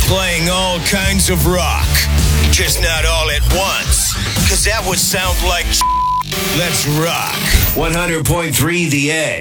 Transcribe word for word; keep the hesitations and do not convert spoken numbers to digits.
Playing all kinds of rock. Just not all at once. Cause that would sound like Let's rock. one hundred point three The Edge.